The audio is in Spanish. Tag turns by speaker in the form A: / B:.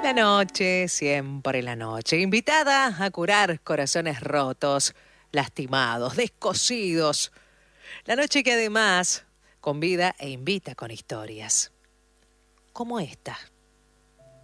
A: La noche, siempre la noche, invitada a curar corazones rotos, lastimados, descosidos. La noche que además convida e invita con historias, como esta.